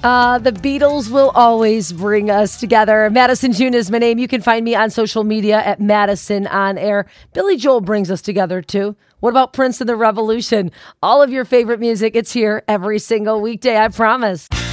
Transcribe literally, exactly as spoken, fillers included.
Uh, the Beatles will always bring us together. Madison June is my name. You can find me on social media at Madison On Air. Billy Joel brings us together too. What about Prince and the Revolution? All of your favorite music, it's here every single weekday, I promise.